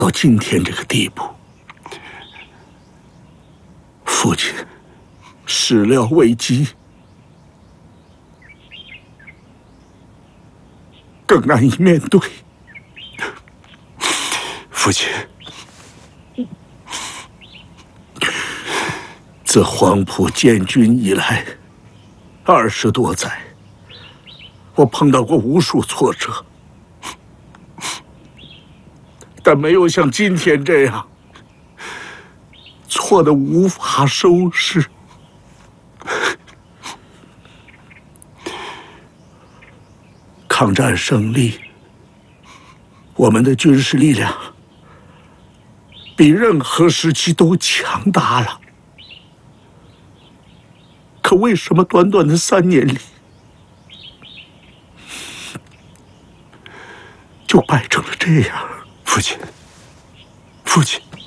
到今天这个地步，父亲始料未及，更难以面对。 父亲， 自黄埔建军以来，20多载，我碰到过无数挫折，但没有像今天这样挫得无法收拾。抗战胜利，我们的军事力量比任何时期都强大了。可为什么短短的3年里，就败成了这样？ 父亲，父亲。